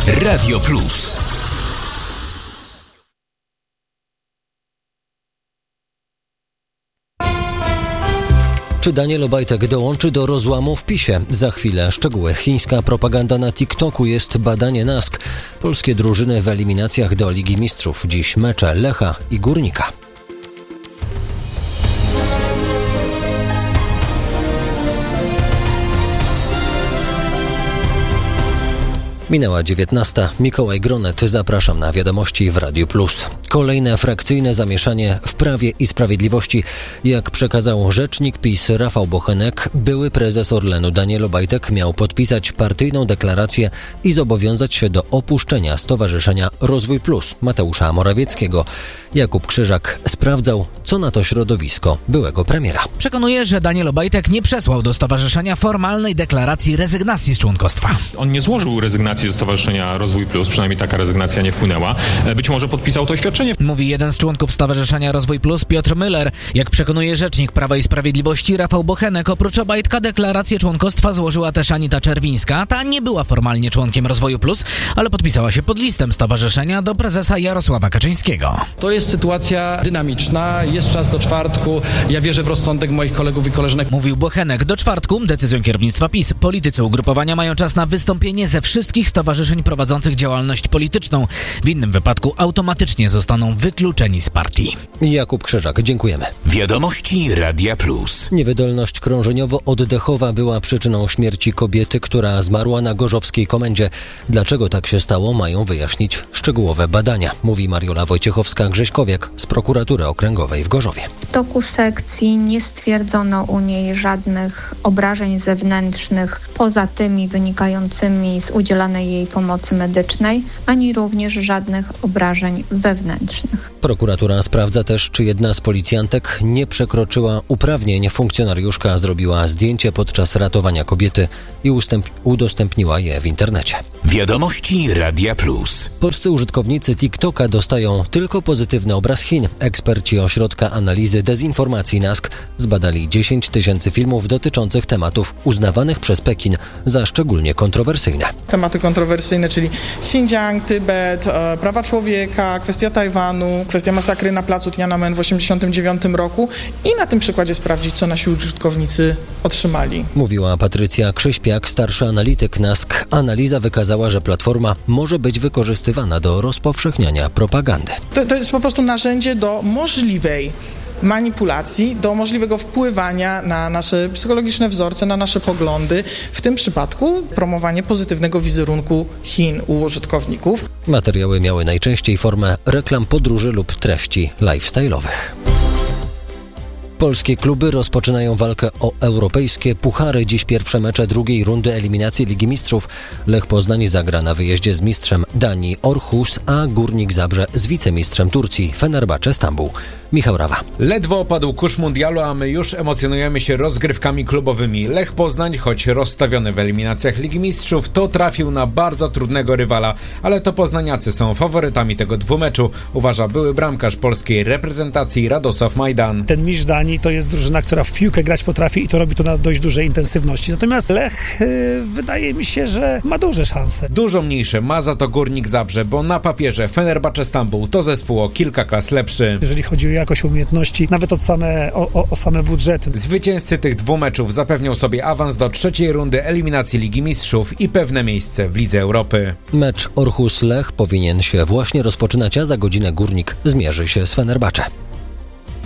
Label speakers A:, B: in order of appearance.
A: Radio Plus.
B: Czy Daniel Obajtek dołączy do rozłamu w PiS-ie? Za chwilę szczegóły. Chińska propaganda na TikToku jest badanie NASK. Polskie drużyny w eliminacjach do Ligi Mistrzów. Dziś mecze Lecha i Górnika. Minęła 19. Mikołaj Gronet. Zapraszam na wiadomości w Radiu Plus. Kolejne frakcyjne zamieszanie w Prawie i Sprawiedliwości. Jak przekazał rzecznik PiS Rafał Bochenek, były prezes Orlenu Daniel Obajtek miał podpisać partyjną deklarację i zobowiązać się do opuszczenia Stowarzyszenia Rozwój Plus Mateusza Morawieckiego. Jakub Krzyżak sprawdzał, co na to środowisko byłego premiera.
C: Przekonuje, że Daniel Obajtek nie przesłał do stowarzyszenia formalnej deklaracji rezygnacji z członkostwa.
D: On nie złożył rezygnacji ze Stowarzyszenia Rozwój Plus, przynajmniej taka rezygnacja nie wpłynęła. Być może podpisał to oświadczenie.
C: Mówi jeden z członków Stowarzyszenia Rozwój Plus, Piotr Müller. Jak przekonuje rzecznik Prawa i Sprawiedliwości Rafał Bochenek, oprócz Obajtka deklarację członkostwa złożyła też Anita Czerwińska. Ta nie była formalnie członkiem Rozwoju Plus, ale podpisała się pod listem stowarzyszenia do prezesa Jarosława Kaczyńskiego.
E: To jest sytuacja dynamiczna, jest czas do czwartku. Ja wierzę w rozsądek moich kolegów i koleżanek.
C: Mówił Bochenek. Do czwartku, decyzją kierownictwa PiS, politycy ugrupowania mają czas na wystąpienie ze wszystkich stowarzyszeń prowadzących działalność polityczną. W innym wypadku automatycznie zostaną wykluczeni z partii.
B: Jakub Krzyżak, dziękujemy.
A: Wiadomości Radia Plus.
B: Niewydolność krążeniowo-oddechowa była przyczyną śmierci kobiety, która zmarła na gorzowskiej komendzie. Dlaczego tak się stało, mają wyjaśnić szczegółowe badania, mówi Mariola Wojciechowska-Grześkowiak z Prokuratury Okręgowej w Gorzowie.
F: W toku sekcji nie stwierdzono u niej żadnych obrażeń zewnętrznych poza tymi wynikającymi z udzielanej jej pomocy medycznej, ani również żadnych obrażeń wewnętrznych.
B: Prokuratura sprawdza też, czy jedna z policjantek nie przekroczyła uprawnień. Funkcjonariuszka zrobiła zdjęcie podczas ratowania kobiety i udostępniła je w internecie.
A: Wiadomości Radia Plus.
B: Polscy użytkownicy TikToka dostają tylko pozytywny obraz Chin. Eksperci Ośrodka Analizy Dezinformacji NASK zbadali 10 tysięcy filmów dotyczących tematów uznawanych przez Pekin za szczególnie kontrowersyjne.
G: Tematy kontrowersyjne, czyli Xinjiang, Tybet, prawa człowieka, kwestia Tajwanu, kwestia masakry na placu Tiananmen w 1989 roku i na tym przykładzie sprawdzić, co nasi użytkownicy otrzymali.
B: Mówiła Patrycja Krzyśpiak, starszy analityk NASK. Analiza wykazała, że platforma może być wykorzystywana do rozpowszechniania propagandy.
G: To jest po prostu narzędzie do możliwej manipulacji, do możliwego wpływania na nasze psychologiczne wzorce, na nasze poglądy. W tym przypadku promowanie pozytywnego wizerunku Chin u użytkowników.
B: Materiały miały najczęściej formę reklam podróży lub treści lifestyle'owych. Polskie kluby rozpoczynają walkę o europejskie puchary. Dziś pierwsze mecze drugiej rundy eliminacji Ligi Mistrzów. Lech Poznań zagra na wyjeździe z mistrzem Danii Orhus, a Górnik Zabrze z wicemistrzem Turcji Fenerbahce Stambuł. Michał Rawa.
H: Ledwo opadł kurz mundialu, a my już emocjonujemy się rozgrywkami klubowymi. Lech Poznań, choć rozstawiony w eliminacjach Ligi Mistrzów, to trafił na bardzo trudnego rywala, ale to poznaniacy są faworytami tego dwumeczu, uważa były bramkarz polskiej reprezentacji Radosław Majdan.
I: Ten mistrz Danii to jest drużyna, która w piłkę grać potrafi i to robi to na dość dużej intensywności. Natomiast Lech wydaje mi się, że ma duże szanse.
H: Dużo mniejsze ma za to Górnik Zabrze, bo na papierze Fenerbahce Stambuł to zespół o kilka klas lepszy.
I: Jeżeli chodzi o jakość umiejętności, nawet o same budżety.
H: Zwycięzcy tych dwóch meczów zapewnią sobie awans do trzeciej rundy eliminacji Ligi Mistrzów i pewne miejsce w Lidze Europy.
B: Mecz Orhus-Lech powinien się właśnie rozpoczynać, a za godzinę Górnik zmierzy się z Fenerbahce.